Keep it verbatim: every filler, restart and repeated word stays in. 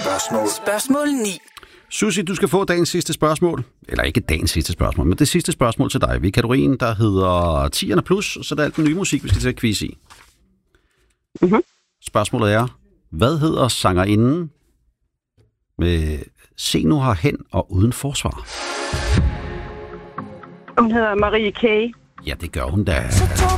Spørgsmål. Spørgsmål ni. Susie, du skal få dagens sidste spørgsmål. Eller ikke dagens sidste spørgsmål, men det sidste spørgsmål til dig. Vi er i kategorien, der hedder tierne plus, så det er alt den nye musik, vi skal til at quiz i. Mm-hmm. Spørgsmålet er, hvad hedder sangerinden med Se nu herhen og uden forsvar? Hun hedder Marie K. Ja, det gør hun da. Så